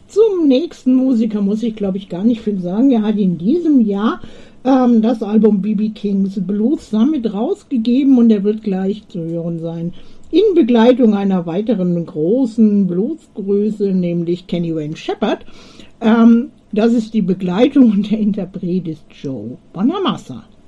Zum nächsten Musiker muss ich, glaube ich, gar nicht viel sagen. Er hat in diesem Jahr das Album B.B. King's Blues damit rausgegeben und er wird gleich zu hören sein. In Begleitung einer weiteren großen Bluesgröße, nämlich Kenny Wayne Shepherd. Das ist die Begleitung und der Interpret ist Joe Bonamassa.